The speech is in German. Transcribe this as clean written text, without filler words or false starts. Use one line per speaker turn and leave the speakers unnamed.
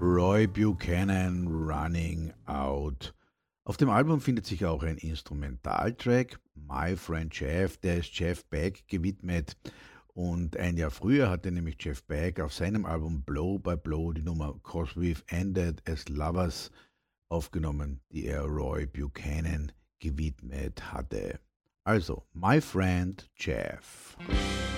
Roy Buchanan Running Out. Auf dem Album findet sich auch ein Instrumentaltrack, My Friend Jeff, der ist Jeff Beck gewidmet. Und ein Jahr früher hatte nämlich Jeff Beck auf seinem Album Blow by Blow die Nummer Cause We've Ended as Lovers aufgenommen, die er Roy Buchanan gewidmet hatte. Also, My Friend Jeff.